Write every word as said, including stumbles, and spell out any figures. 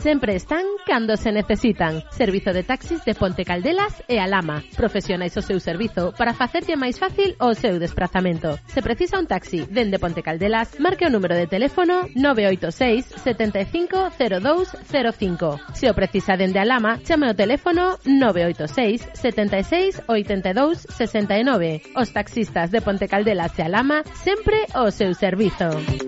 sempre están cando se necesitan. Servizo de taxis de Ponte Caldelas e Alhama. Profesionais o seu servizo para facerlle máis fácil o seu desprazamento. Se precisa un taxi dende Ponte Caldelas, marque o número de teléfono nove oito seis, sete cinco cero dous cero cinco. Se o precisa dende Alhama, chame o teléfono nove oito seis, sete seis, oito dous, seis nove. Os taxistas de Ponte Caldelas e Alhama sempre o seu servizo.